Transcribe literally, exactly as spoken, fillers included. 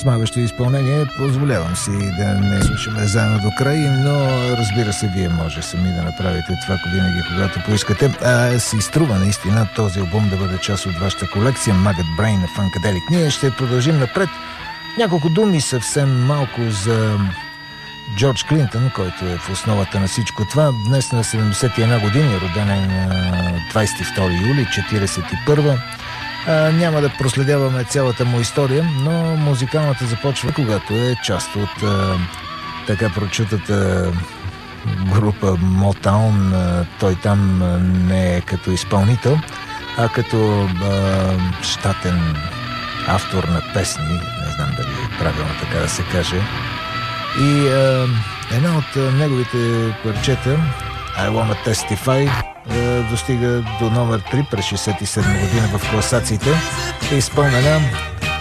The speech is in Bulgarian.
смагащо изпълнение. Позволявам си да не слушаме заедно до край, но разбира се, вие може сами да направите това винаги, когато поискате. А си струва наистина този албум да бъде част от вашата колекция Maggot Brain на Funkadelic. Ние ще продължим напред. Няколко думи съвсем малко за Джордж Клинтън, който е в основата на всичко това. Днес на седемдесет и една години, роден е на двадесет и втори юли четиридесет и първа. А, няма да проследяваме цялата му история, но музикалната започва, когато е част от а, така прочутата група Motown. А, той там а, не е като изпълнител, а като а, щатен автор на песни, не знам дали е правилно така да се каже. И а, една от а, неговите парчета, I Wanna Testify, достига до номер три през шейсет и седма година в класациите. Е изпълнена